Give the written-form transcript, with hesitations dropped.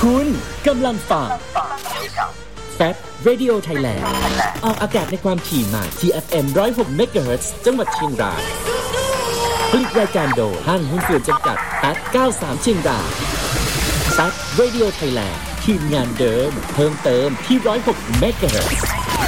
คุณกำลังฟังแฟบ Radio Thailand ออกอากาศในความถี่ใหม่ TFM 106 MHz จังหวัดเชียงรายผลิตรายการโดยห้างหุ้นส่วนจำกัดแฟบ93เชียงรายแฟบ Radio Thailand ทีมงานเดิมเพิ่มเติมที่106 MHz